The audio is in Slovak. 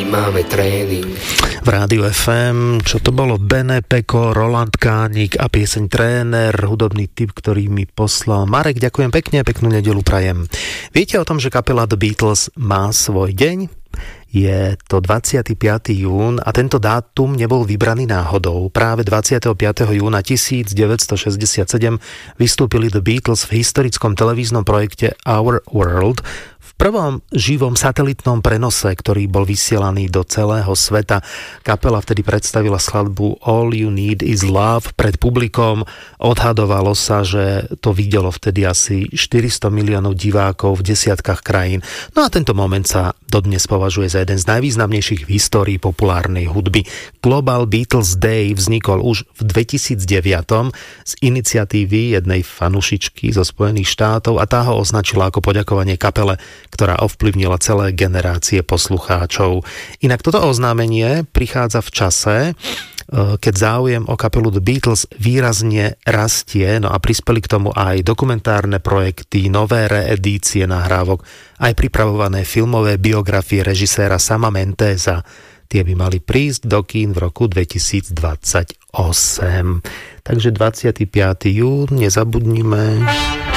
máme tréning. V Rádiu FM, čo to bolo? Bene Peko, Roland Kánik a pieseň Tréner, hudobný tip, ktorý mi poslal Marek. Ďakujem pekne, peknú nedeľu prajem. Viete o tom, že kapela The Beatles má svoj deň? Je to 25. jún a tento dátum nebol vybraný náhodou. Práve 25. júna 1967 vystúpili The Beatles v historickom televíznom projekte Our World, v prvom živom satelitnom prenose, ktorý bol vysielaný do celého sveta. Kapela vtedy predstavila skladbu All You Need Is Love pred publikom. Odhadovalo sa, že to videlo vtedy asi 400 miliónov divákov v desiatkách krajín. No a tento moment sa dodnes považuje za jeden z najvýznamnejších v histórii populárnej hudby. Global Beatles Day vznikol už v 2009 z iniciatívy jednej fanušičky zo Spojených štátov a tá ho označila ako poďakovanie kapele, ktorá ovplyvnila celé generácie poslucháčov. Inak toto oznámenie prichádza v čase, keď záujem o kapelu The Beatles výrazne rastie, no a prispeli k tomu aj dokumentárne projekty, nové reedície nahrávok, aj pripravované filmové biografie režiséra Sama Menteza. Tie by mali prísť do kín v roku 2028. Takže 25. jún, nezabudnime.